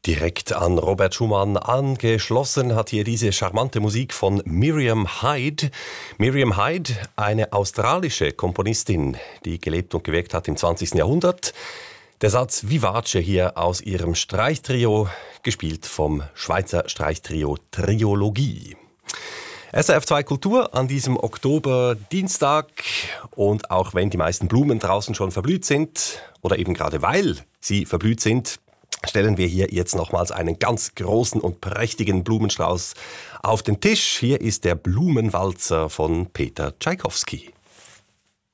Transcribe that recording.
Direkt an Robert Schumann angeschlossen hat hier diese charmante Musik von Miriam Hyde. Miriam Hyde, eine australische Komponistin, die gelebt und gewirkt hat im 20. Jahrhundert. Der Satz Vivace hier aus ihrem Streichtrio, gespielt vom Schweizer Streichtrio Triologie. SRF 2 Kultur an diesem Oktoberdienstag, und auch wenn die meisten Blumen draußen schon verblüht sind, oder eben gerade weil sie verblüht sind, stellen wir hier jetzt nochmals einen ganz großen und prächtigen Blumenstrauß auf den Tisch. Hier ist der Blumenwalzer von Peter Tschaikowski.